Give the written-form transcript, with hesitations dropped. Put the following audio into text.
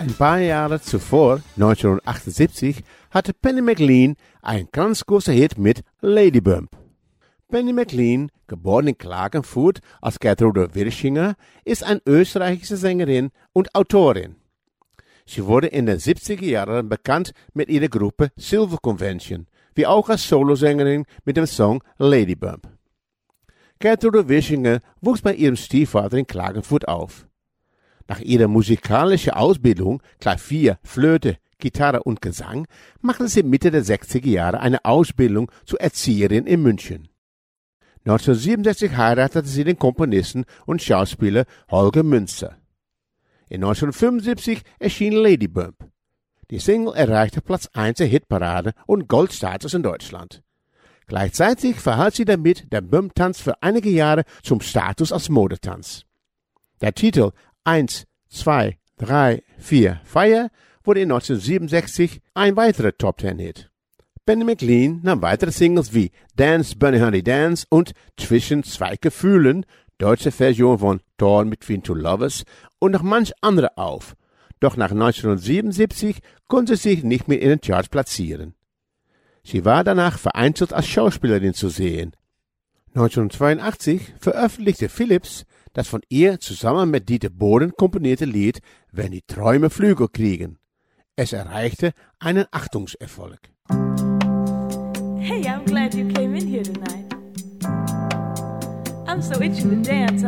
Ein paar Jahre zuvor, 1978, hatte Penny McLean einen ganz großen Hit mit Lady Bump. Penny McLean, geboren in Klagenfurt als Gertrude Wirschinger, ist eine österreichische Sängerin und Autorin. Sie wurde in den 70er Jahren bekannt mit ihrer Gruppe Silver Convention, wie auch als Solosängerin mit dem Song Lady Bump. Gertrude Wirschinger wuchs bei ihrem Stiefvater in Klagenfurt auf. Nach ihrer musikalischen Ausbildung, Klavier, Flöte, Gitarre und Gesang, machte sie Mitte der 60er Jahre eine Ausbildung zur Erzieherin in München. 1967 heiratete sie den Komponisten und Schauspieler Holger Münzer. In 1975 erschien Lady Bump. Die Single erreichte Platz 1 der Hitparade und Goldstatus in Deutschland. Gleichzeitig verhalf sie damit der Bump-Tanz für einige Jahre zum Status als Modetanz. Der Titel 1, 2, 3, 4, Feier wurde in 1967 ein weiterer Top-10-Hit. Penny McLean nahm weitere Singles wie Dance, Bunny Honey Dance und Zwischen zwei Gefühlen, deutsche Version von Torn Between Two Lovers und noch manch andere auf. Doch nach 1977 konnte sie sich nicht mehr in den Charts platzieren. Sie war danach vereinzelt als Schauspielerin zu sehen. 1982 veröffentlichte Philips das von ihr zusammen mit Dieter Bohlen komponierte Lied Wenn die Träume Flügel kriegen. Es erreichte einen Achtungserfolg. Hey, I'm glad you came in here tonight. I'm so itching to dance.